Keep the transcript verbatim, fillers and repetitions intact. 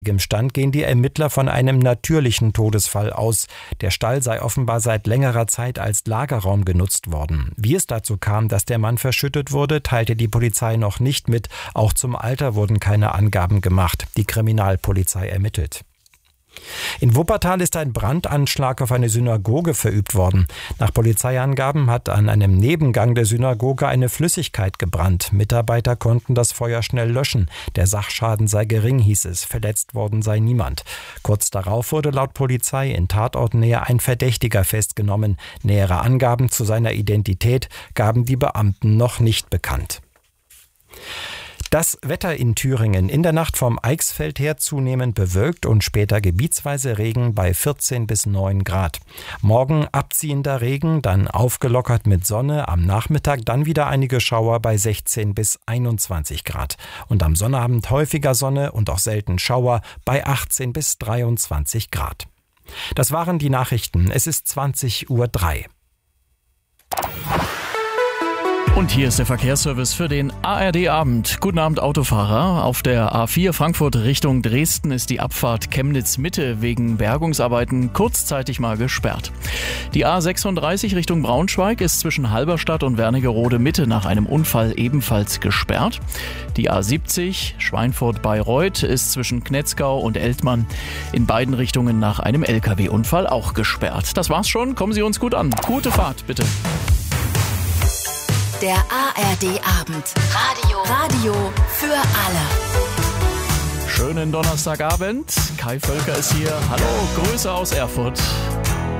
Im Stand gehen die Ermittler von einem natürlichen Todesfall aus. Der Stall sei offenbar seit längerer Zeit als Lagerraum genutzt worden. Wie es dazu kam, dass der Mann verschüttet wurde, teilte die Polizei noch nicht mit. Auch zum Alter wurden keine Angaben gemacht. Die Kriminalpolizei ermittelt. In Wuppertal ist ein Brandanschlag auf eine Synagoge verübt worden. Nach Polizeiangaben hat an einem Nebengang der Synagoge eine Flüssigkeit gebrannt. Mitarbeiter konnten das Feuer schnell löschen. Der Sachschaden sei gering, hieß es. Verletzt worden sei niemand. Kurz darauf wurde laut Polizei in Tatortnähe ein Verdächtiger festgenommen. Nähere Angaben zu seiner Identität gaben die Beamten noch nicht bekannt. Das Wetter in Thüringen: in der Nacht vom Eichsfeld her zunehmend bewölkt und später gebietsweise Regen bei vierzehn bis neun Grad. Morgen abziehender Regen, dann aufgelockert mit Sonne, am Nachmittag dann wieder einige Schauer bei sechzehn bis einundzwanzig Grad. Und am Sonnabend häufiger Sonne und auch selten Schauer bei achtzehn bis dreiundzwanzig Grad. Das waren die Nachrichten. Es ist zwanzig Uhr drei. Und hier ist der Verkehrsservice für den A R D-Abend. Guten Abend, Autofahrer. Auf der A vier Frankfurt Richtung Dresden ist die Abfahrt Chemnitz-Mitte wegen Bergungsarbeiten kurzzeitig mal gesperrt. Die A sechsunddreißig Richtung Braunschweig ist zwischen Halberstadt und Wernigerode Mitte nach einem Unfall ebenfalls gesperrt. Die A siebzig Schweinfurt-Bayreuth ist zwischen Knetzgau und Eltmann in beiden Richtungen nach einem L K W-Unfall auch gesperrt. Das war's schon. Kommen Sie uns gut an. Gute Fahrt, bitte. Der A R D-Abend. Radio. Radio für alle. Schönen Donnerstagabend. Kai Völker ist hier. Hallo, Grüße aus Erfurt.